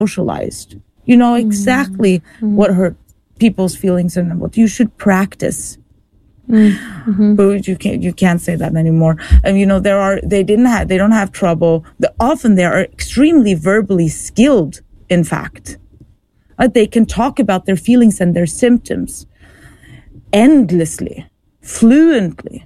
socialized. You know exactly what hurt people's feelings and what you should practice. But you can't say that anymore. And you know, they don't have trouble. Often they are extremely verbally skilled, in fact. They can talk about their feelings and their symptoms endlessly, fluently.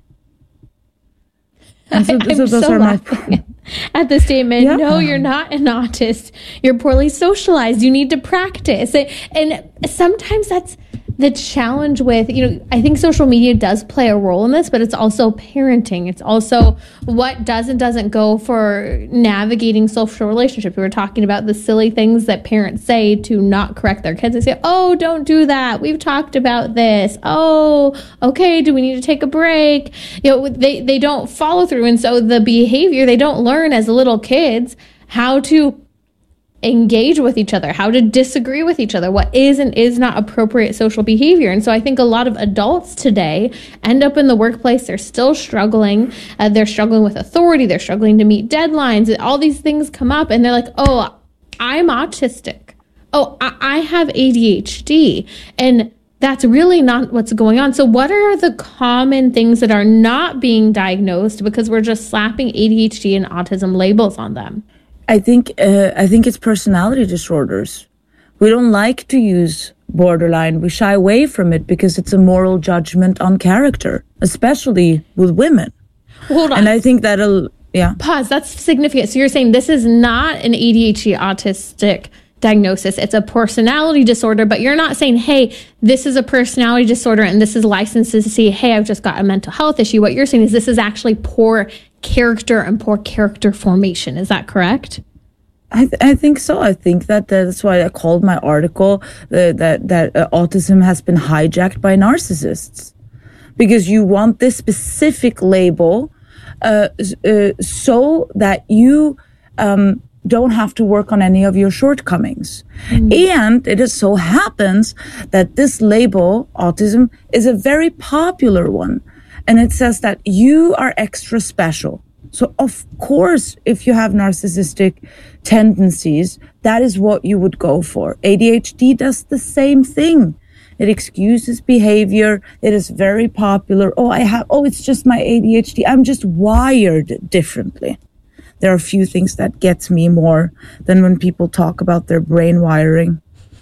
And so those are my at the statement, no, you're not an autist. You're poorly socialized. You need to practice. And sometimes that's the challenge with, you know, I think social media does play a role in this, but it's also parenting. It's also what does and doesn't go for navigating social relationships. We were talking about the silly things that parents say to not correct their kids. They say, oh, don't do that. We've talked about this. Oh, okay. Do we need to take a break? You know, they don't follow through. And so the behavior, they don't learn as little kids how to engage with each other, how to disagree with each other, what is and is not appropriate social behavior. And so I think a lot of adults today end up in the workplace. They're still struggling. They're struggling with authority. They're struggling to meet deadlines. All these things come up and they're like, oh, I'm autistic. Oh, I have ADHD. And that's really not what's going on. So what are the common things that are not being diagnosed because we're just slapping ADHD and autism labels on them? I think it's personality disorders. We don't like to use borderline. We shy away from it because it's a moral judgment on character, especially with women. Hold on. And I think that'll, Pause. That's significant. So you're saying this is not an ADHD autistic diagnosis. It's a personality disorder, but you're not saying, hey, this is a personality disorder and this is licensed to see, hey, I've just got a mental health issue. What you're saying is this is actually poor character and poor character formation. Is that correct? I think so. I think that's why I called my article that autism has been hijacked by narcissists, because you want this specific label so that you don't have to work on any of your shortcomings. And it just so happens that this label, autism, is a very popular one. And it says that you are extra special. So of course, if you have narcissistic tendencies, that is what you would go for. ADHD does the same thing. It excuses behavior. It is very popular. It's just my ADHD. I'm just wired differently. There are a few things that gets me more than when people talk about their brain wiring.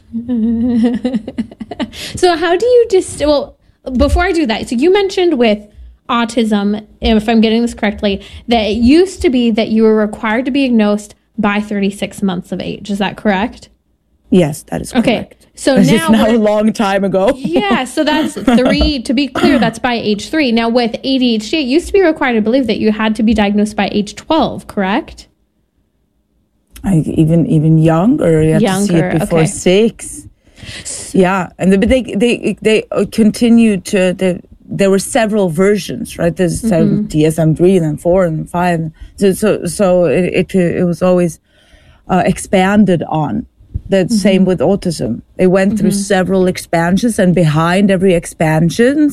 So how do you before I do that, so you mentioned with autism, if I'm getting this correctly, that it used to be that you were required to be diagnosed by 36 months of age. Is that correct? Yes, that is correct. Okay. So it's now a long time ago. Yeah. So that's 3, to be clear, that's by age 3. Now with ADHD, it used to be required, I believe, that you had to be diagnosed by age 12, correct? Even younger. You have to see it before 6. Yeah. And they continued to, there were several versions, right? There's DSM-3 and then 4 and 5. So it was always expanded on. The same with autism. They went through several expansions, and behind every expansion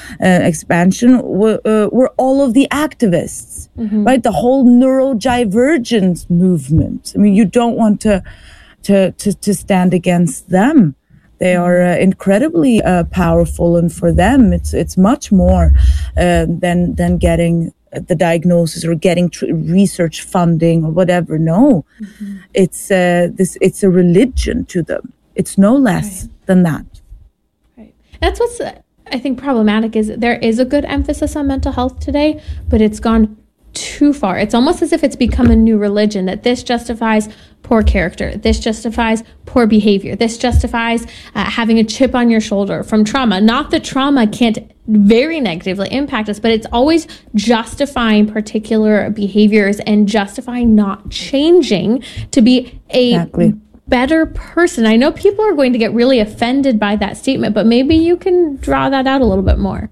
were all of the activists, right? The whole neurodivergence movement. I mean, you don't want to stand against them. They are incredibly powerful, and for them, it's much more than getting the diagnosis or getting research funding or whatever. No, it's a religion to them. It's no less than that. Right. That's what's I think problematic is there is a good emphasis on mental health today, but it's gone too far. It's almost as if it's become a new religion, that this justifies poor character. This justifies poor behavior. This justifies having a chip on your shoulder from trauma. Not that trauma can't very negatively impact us, but it's always justifying particular behaviors and justifying not changing to be a better person. I know people are going to get really offended by that statement, but maybe you can draw that out a little bit more.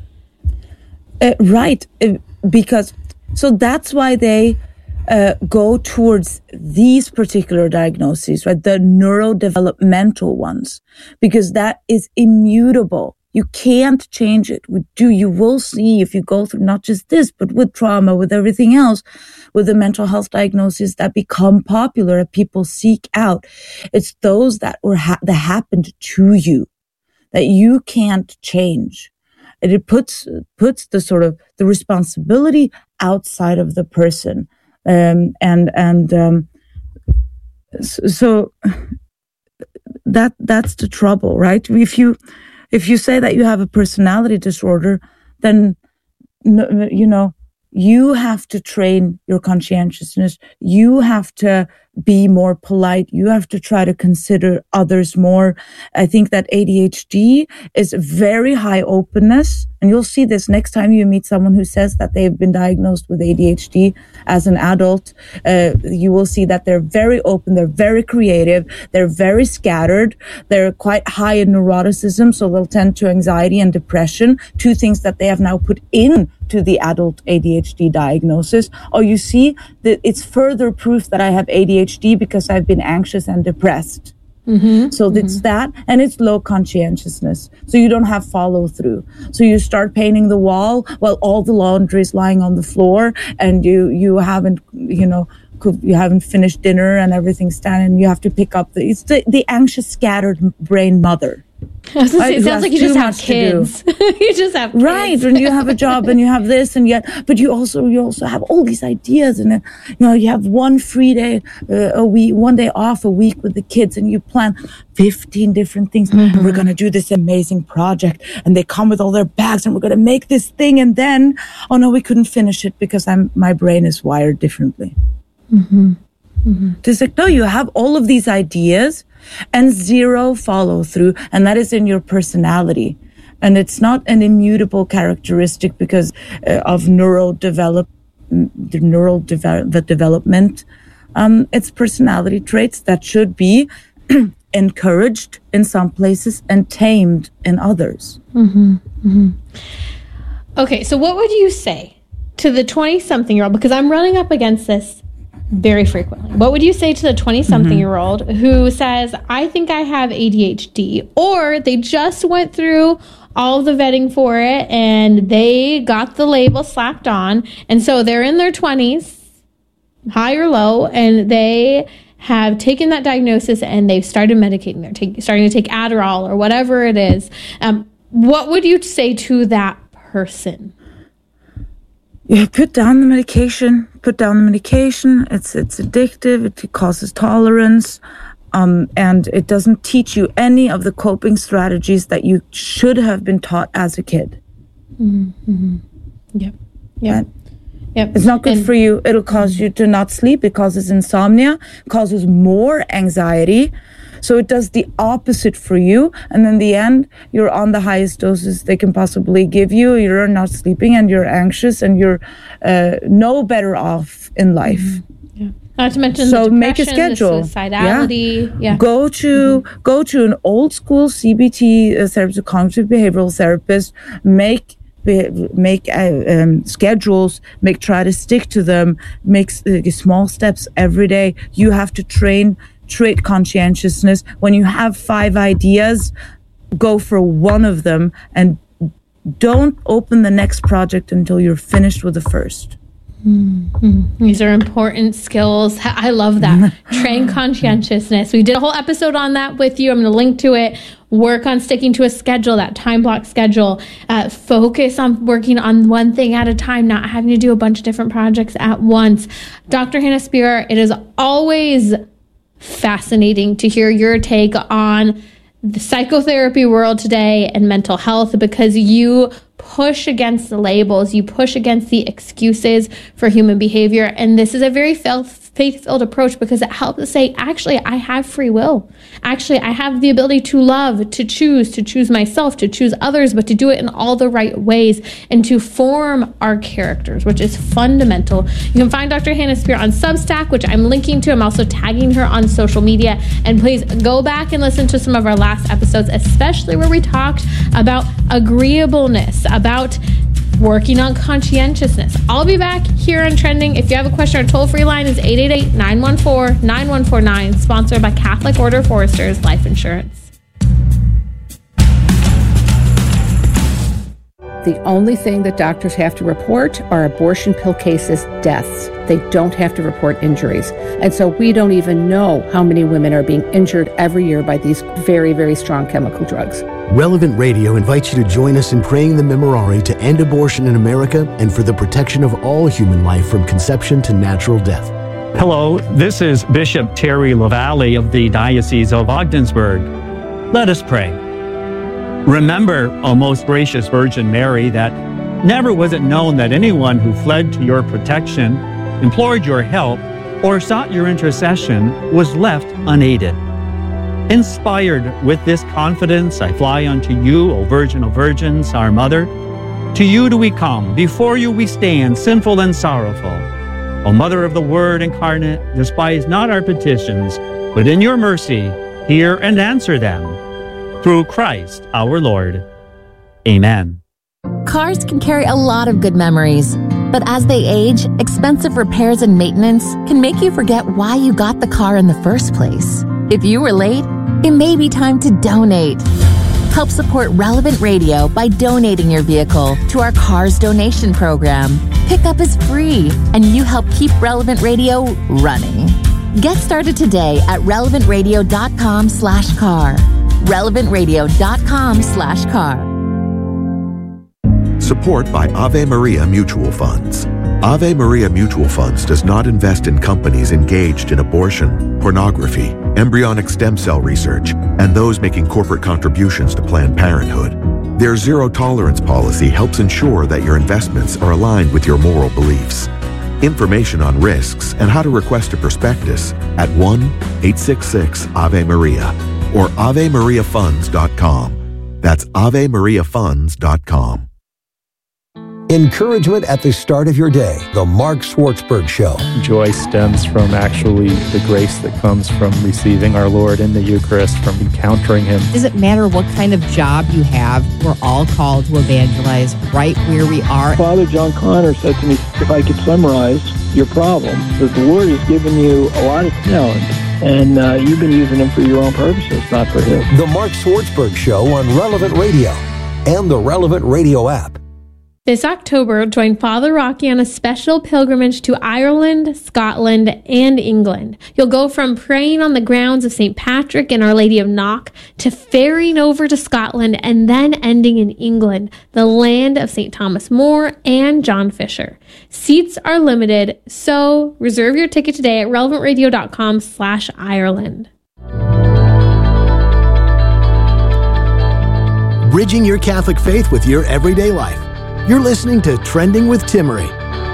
Right. Because so that's why they go towards these particular diagnoses, right? The neurodevelopmental ones, because that is immutable. You can't change it. You will see if you go through not just this, but with trauma, with everything else, with the mental health diagnoses that become popular, that people seek out. It's those that that happened to you that you can't change. And it puts the sort of the responsibility outside of the person. So that's the trouble, right? If you say that you have a personality disorder, then, you know, you have to train your conscientiousness. You have to be more polite. You have to try to consider others more. I think that ADHD is very high openness. And you'll see this next time you meet someone who says that they've been diagnosed with ADHD as an adult. You will see that they're very open. They're very creative. They're very scattered. They're quite high in neuroticism. So they'll tend to anxiety and depression, two things that they have now put in to the adult ADHD diagnosis. Oh, you see that it's further proof that I have ADHD because I've been anxious and depressed. Mm-hmm. So it's that, and it's low conscientiousness. So you don't have follow through. So you start painting the wall while all the laundry is lying on the floor, and you haven't, you know, you haven't finished dinner and everything's standing. You have to pick up it's the anxious, scattered brain mother. I was gonna say, it sounds like you just have kids. You just have kids. Right, and you have a job and you have this and yet, but you also have all these ideas, and you know, you have one free day a week, one day off a week with the kids, and you plan 15 different things. Mm-hmm. And we're going to do this amazing project, and they come with all their bags, and we're going to make this thing, and then, oh no, we couldn't finish it because my brain is wired differently. Mm-hmm. Mm-hmm. It's like, no, you have all of these ideas and zero follow through, and that is in your personality. And it's not an immutable characteristic because of neural development. It's personality traits that should be encouraged in some places and tamed in others. Mm-hmm. Mm-hmm. Okay, so what would you say to the 20-something-year-old? Because I'm running up against this very frequently. What would you say to the 20-something-year-old who says, I think I have ADHD, or they just went through all the vetting for it and they got the label slapped on, and so they're in their 20s, high or low, and they have taken that diagnosis and they've started medicating. They're starting to take Adderall or whatever it is. What would you say to that person? Yeah, put down the medication. It's addictive. It causes tolerance. And it doesn't teach you any of the coping strategies that you should have been taught as a kid. Mm-hmm. Yep. Yep. Yep. It's not good for you. It'll cause you to not sleep. It causes insomnia, causes more anxiety. So it does the opposite for you. And in the end, you're on the highest doses they can possibly give you. You're not sleeping and you're anxious and you're no better off in life. Mm-hmm. Yeah. Not to mention the depression, make a schedule. The suicidality. Yeah. Go to an old school CBT therapist, a cognitive behavioral therapist. Make schedules. Try to stick to them. Make small steps every day. You have to trait conscientiousness. When you have 5 ideas, go for one of them and don't open the next project until you're finished with the first. Mm-hmm. These are important skills. I love that. Train conscientiousness. We did a whole episode on that with you. I'm going to link to it. Work on sticking to a schedule, that time block schedule. Focus on working on one thing at a time, not having to do a bunch of different projects at once. Dr. Hannah Spear, it is always fascinating to hear your take on the psychotherapy world today and mental health, because you push against the labels, you push against the excuses for human behavior. And this is a very faith-filled approach because it helps us say, actually, I have free will. Actually, I have the ability to love, to choose myself, to choose others, but to do it in all the right ways and to form our characters, which is fundamental. You can find Dr. Hannah Spear on Substack, which I'm linking to. I'm also tagging her on social media. And please go back and listen to some of our last episodes, especially where we talked about agreeableness, about working on conscientiousness. I'll be back here on Trending. If you have a question, our toll-free line is 888-914-9149, sponsored by Catholic Order Foresters Life Insurance. The only thing that doctors have to report are abortion pill cases, deaths. They don't have to report injuries. And so we don't even know how many women are being injured every year by these very, very strong chemical drugs. Relevant Radio invites you to join us in praying the Memorare to end abortion in America and for the protection of all human life from conception to natural death. Hello, this is Bishop Terry LaValle of the Diocese of Ogdensburg. Let us pray. Remember, O most gracious Virgin Mary, that never was it known that anyone who fled to your protection, implored your help, or sought your intercession was left unaided. Inspired with this confidence, I fly unto you, O Virgin of Virgins, our Mother. To you do we come, before you we stand, sinful and sorrowful. O Mother of the Word incarnate, despise not our petitions, but in your mercy hear and answer them. Through Christ our Lord. Amen. Cars can carry a lot of good memories, but as they age, expensive repairs and maintenance can make you forget why you got the car in the first place. If you were late, it may be time to donate. Help support Relevant Radio by donating your vehicle to our Cars donation program. Pickup is free, and you help keep Relevant Radio running. Get started today at relevantradio.com/car. relevantradio.com/car. Support by Ave Maria Mutual Funds. Ave Maria Mutual Funds does not invest in companies engaged in abortion, pornography, embryonic stem cell research, and those making corporate contributions to Planned Parenthood. Their zero-tolerance policy helps ensure that your investments are aligned with your moral beliefs. Information on risks and how to request a prospectus at 1-866-AVE-MARIA or AveMariaFunds.com. That's AveMariaFunds.com. Encouragement at the start of your day. The Mark Schwartzberg Show. Joy stems from actually the grace that comes from receiving our Lord in the Eucharist, from encountering Him. Does it matter what kind of job you have? We're all called to evangelize right where we are. Father John Connor said to me, if I could summarize your problem, that the Lord has given you a lot of talent, and you've been using them for your own purposes, not for His. The Mark Schwartzberg Show on Relevant Radio and the Relevant Radio app. This October, join Father Rocky on a special pilgrimage to Ireland, Scotland, and England. You'll go from praying on the grounds of St. Patrick and Our Lady of Knock to ferrying over to Scotland and then ending in England, the land of St. Thomas More and John Fisher. Seats are limited, so reserve your ticket today at relevantradio.com/Ireland. Bridging your Catholic faith with your everyday life. You're listening to Trending with Timmerie.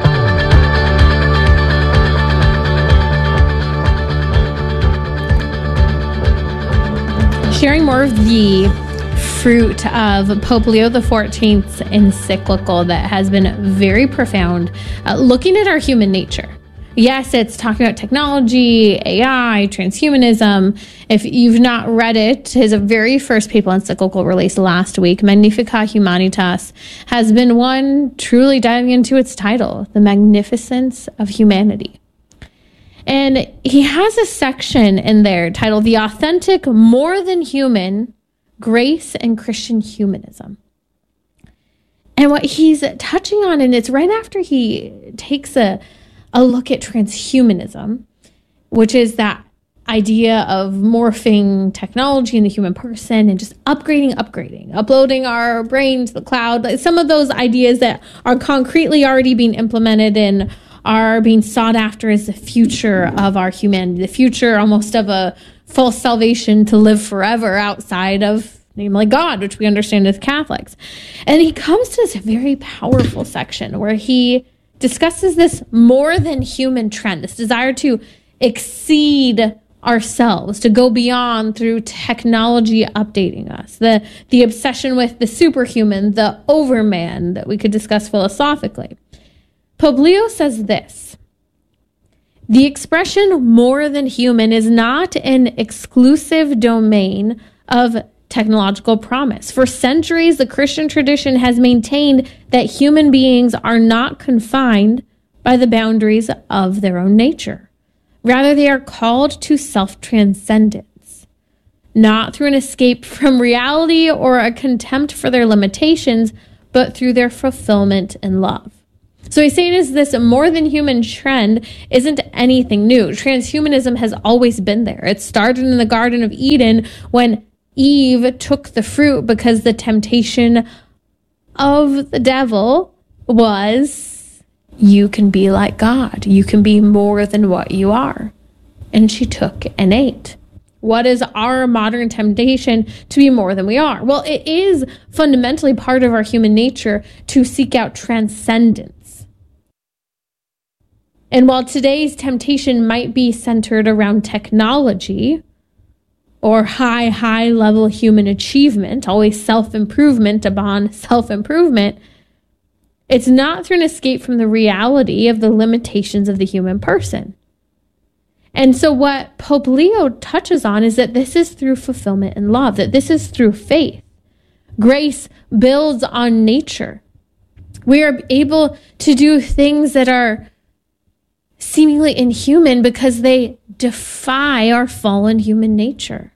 Sharing more of the fruit of Pope Leo XIV's encyclical that has been very profound, looking at our human nature. Yes, it's talking about technology, AI, transhumanism. If you've not read it, his very first papal encyclical released last week, Magnificat Humanitas, has been one truly diving into its title, The Magnificence of Humanity. And he has a section in there titled The Authentic, More Than Human, Grace and Christian Humanism. And what he's touching on, and it's right after he takes a look at transhumanism, which is that idea of morphing technology in the human person and just upgrading, uploading our brain to the cloud. Like some of those ideas that are concretely already being implemented and are being sought after as the future of our humanity, the future almost of a false salvation to live forever outside of, namely God, which we understand as Catholics. And he comes to this very powerful section where he discusses this more than human trend, this desire to exceed ourselves, to go beyond through technology updating us, the obsession with the superhuman, the overman that we could discuss philosophically. Pope Leo says this: the expression more than human is not an exclusive domain of technological promise. For centuries, the Christian tradition has maintained that human beings are not confined by the boundaries of their own nature. Rather, they are called to self-transcendence, not through an escape from reality or a contempt for their limitations, but through their fulfillment in love. So he's saying is this more than human trend isn't anything new. Transhumanism has always been there. It started in the Garden of Eden when Eve took the fruit because the temptation of the devil was, you can be like God. You can be more than what you are. And she took and ate. What is our modern temptation? To be more than we are. Well, it is fundamentally part of our human nature to seek out transcendence. And while today's temptation might be centered around technology or high level human achievement, always self-improvement upon self-improvement, it's not through an escape from the reality of the limitations of the human person. And so what Pope Leo touches on is that this is through fulfillment and love, that this is through faith. Grace builds on nature. We are able to do things that are seemingly inhuman because they defy our fallen human nature.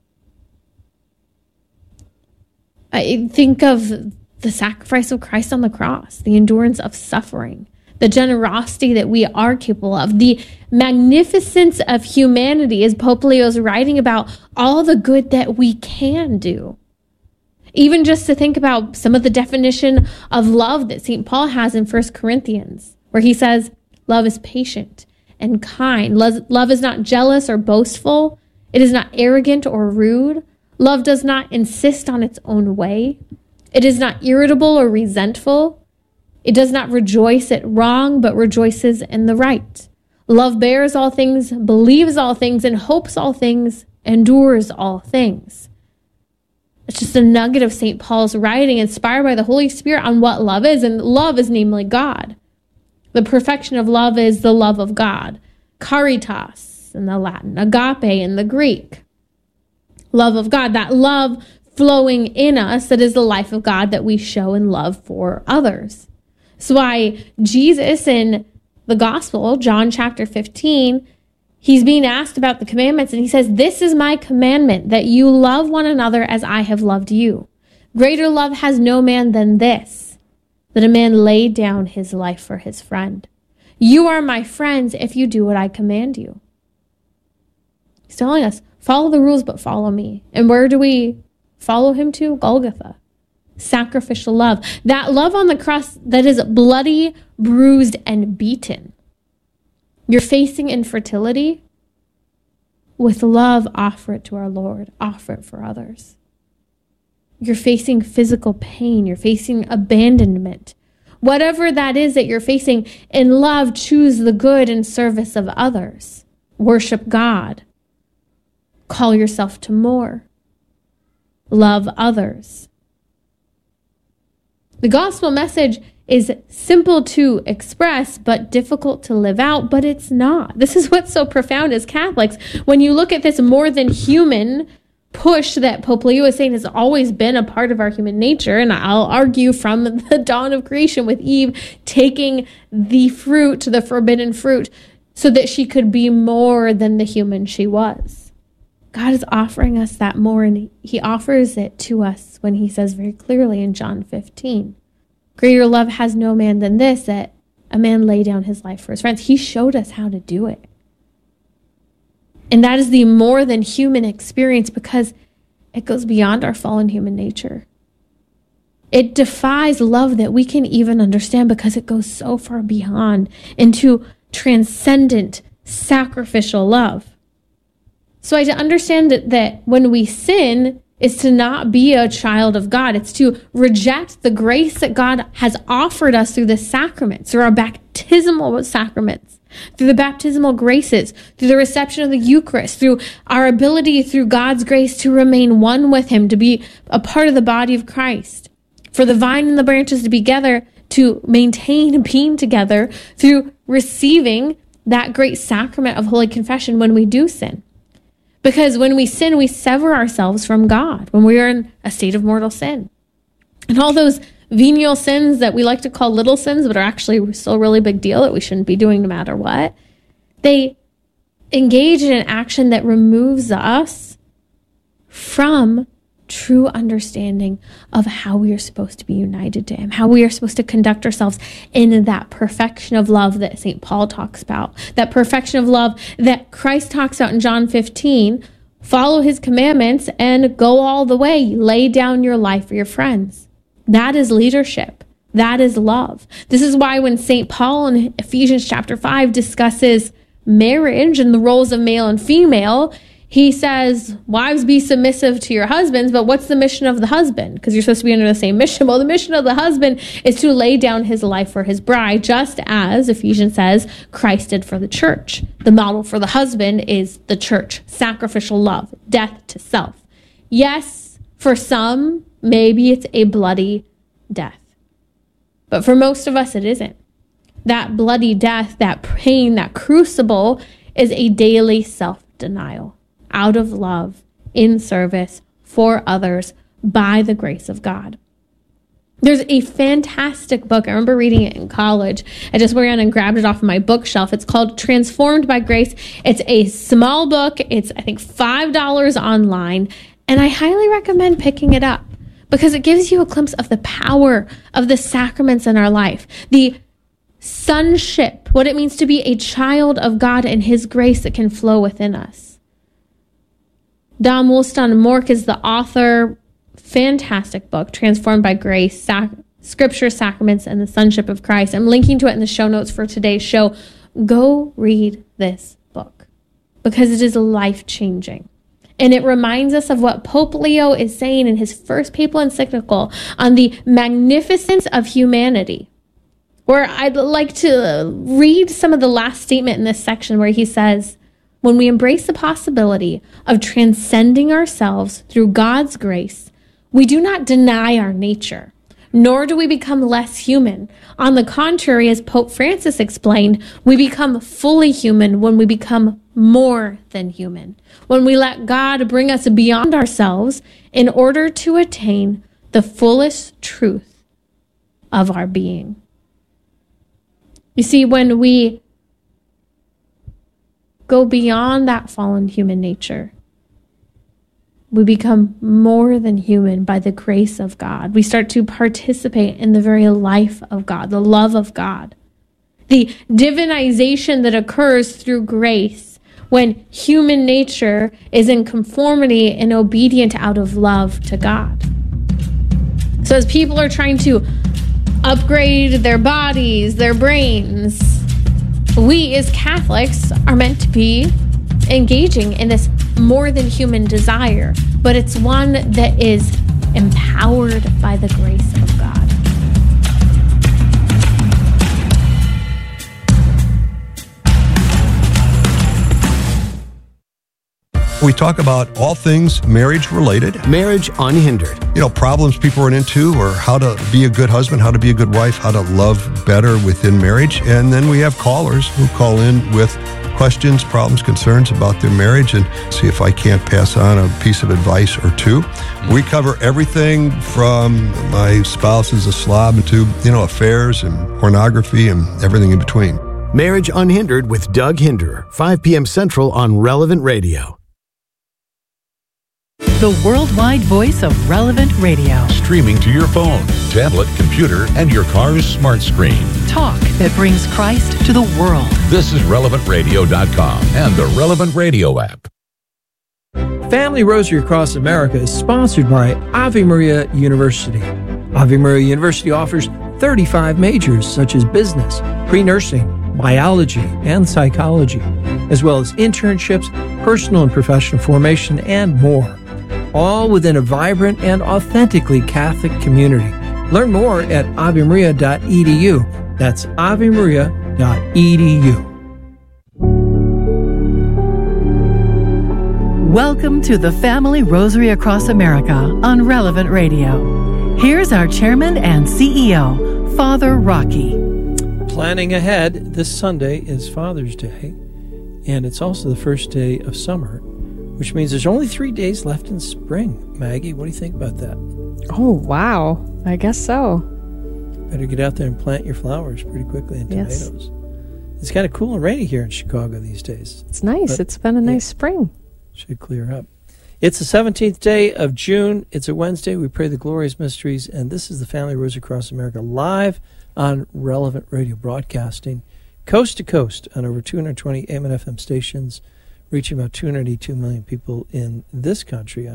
I think of the sacrifice of Christ on the cross, the endurance of suffering, the generosity that we are capable of, the magnificence of humanity, as Pope Leo is writing about all the good that we can do. Even just to think about some of the definition of love that St. Paul has in 1 Corinthians, where he says, love is patient and kind. Love is not jealous or boastful. It is not arrogant or rude. Love does not insist on its own way. It is not irritable or resentful. It does not rejoice at wrong, but rejoices in the right. Love bears all things, believes all things, and hopes all things, endures all things. It's just a nugget of St. Paul's writing inspired by the Holy Spirit on what love is, and love is namely God. The perfection of love is the love of God. Caritas in the Latin, agape in the Greek. Love of God, that love flowing in us, that is the life of God that we show in love for others. So why Jesus in the gospel, John chapter 15, he's being asked about the commandments and he says, this is my commandment, that you love one another as I have loved you. Greater love has no man than this, that a man laid down his life for his friend. You are my friends if you do what I command you. He's telling us, follow the rules, but follow me. And where do we follow him to? Golgotha. Sacrificial love. That love on the cross that is bloody, bruised, and beaten. You're facing infertility. With love, offer it to our Lord. Offer it for others. You're facing physical pain. You're facing abandonment. Whatever that is that you're facing, in love, choose the good in service of others. Worship God. Call yourself to more. Love others. The gospel message is simple to express, but difficult to live out, but it's not. This is what's so profound as Catholics. When you look at this more than human push that Pope Leo is saying has always been a part of our human nature, and I'll argue from the dawn of creation with Eve taking the fruit, the forbidden fruit, so that she could be more than the human she was. God is offering us that more, and he offers it to us when he says very clearly in John 15, greater love has no man than this, that a man lay down his life for his friends. He showed us how to do it. And that is the more than human experience because it goes beyond our fallen human nature. It defies love that we can even understand because it goes so far beyond into transcendent, sacrificial love. So I understand that when we sin, is to not be a child of God. It's to reject the grace that God has offered us through the sacraments, through our baptismal sacraments, through the baptismal graces, through the reception of the Eucharist, through our ability through God's grace to remain one with him, to be a part of the body of Christ, for the vine and the branches to be together, to maintain being together through receiving that great sacrament of Holy Confession when we do sin. Because when we sin, we sever ourselves from God when we are in a state of mortal sin. And all those venial sins that we like to call little sins, but are actually still a really big deal that we shouldn't be doing no matter what, they engage in an action that removes us from true understanding of how we are supposed to be united to him, how we are supposed to conduct ourselves in that perfection of love that St. Paul talks about, that perfection of love that Christ talks about in John 15. Follow his commandments and go all the way. Lay down your life for your friends. That is leadership. That is love. This is why when St. Paul in Ephesians chapter 5 discusses marriage and the roles of male and female, he says, wives, be submissive to your husbands, but what's the mission of the husband? Because you're supposed to be under the same mission. Well, the mission of the husband is to lay down his life for his bride, just as Ephesians says Christ did for the church. The model for the husband is the church, sacrificial love, death to self. Yes, for some, maybe it's a bloody death. But for most of us, it isn't. That bloody death, that pain, that crucible is a daily self-denial out of love, in service, for others, by the grace of God. There's a fantastic book. I remember reading it in college. I just went around and grabbed it off of my bookshelf. It's called Transformed by Grace. It's a small book. It's, I think, $5 online. And I highly recommend picking it up because it gives you a glimpse of the power of the sacraments in our life, the sonship, what it means to be a child of God and his grace that can flow within us. Dom Wollstone-Mork is the author. Fantastic book, Transformed by Grace, Scripture, Sacraments, and the Sonship of Christ. I'm linking to it in the show notes for today's show. Go read this book because it is life-changing. And it reminds us of what Pope Leo is saying in his first papal encyclical on the magnificence of humanity, where I'd like to read some of the last statement in this section where he says, when we embrace the possibility of transcending ourselves through God's grace, we do not deny our nature, nor do we become less human. On the contrary, as Pope Francis explained, we become fully human when we become more than human, when we let God bring us beyond ourselves in order to attain the fullest truth of our being. You see, when we go beyond that fallen human nature, we become more than human by the grace of God. We start to participate in the very life of God, the love of God. The divinization that occurs through grace when human nature is in conformity and obedient out of love to God. So as people are trying to upgrade their bodies, their brains, we as Catholics are meant to be engaging in this more than human desire, but it's one that is empowered by the grace of God. We talk about all things marriage related. Marriage Unhindered. You know, problems people run into, or how to be a good husband, how to be a good wife, how to love better within marriage. And then we have callers who call in with questions, problems, concerns about their marriage, and see if I can't pass on a piece of advice or two. We cover everything from my spouse is a slob to, affairs and pornography and everything in between. Marriage Unhindered with Doug Hinderer, 5 p.m. Central on Relevant Radio. The worldwide voice of Relevant Radio. Streaming to your phone, tablet, computer, and your car's smart screen. Talk that brings Christ to the world. This is RelevantRadio.com and the Relevant Radio app. Family Rosary Across America is sponsored by Ave Maria University. Ave Maria University offers 35 majors such as business, pre-nursing, biology, and psychology, as well as internships, personal and professional formation, and more. All within a vibrant and authentically Catholic community. Learn more at avemaria.edu. That's avemaria.edu. Welcome to the Family Rosary Across America on Relevant Radio. Here's our chairman and CEO, Father Rocky. Planning ahead, this Sunday is Father's Day, and it's also the first day of summer, which means there's only 3 days left in spring. Maggie, what do you think about that? Oh, wow. I guess so. Better get out there and plant your flowers pretty quickly and Yes. tomatoes. It's kind of cool and rainy here in Chicago these days. It's nice. But it's been a nice spring. Should clear up. It's the 17th day of June. It's a Wednesday. We pray the glorious mysteries, and this is the Family Rosary Across America live on Relevant Radio, broadcasting coast to coast on over 220 AM and FM stations, reaching about 282 million people in this country